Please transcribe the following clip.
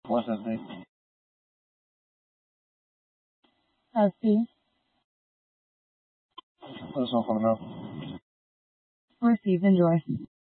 What's his name? Healthy. What's one coming up? Receive, enjoy.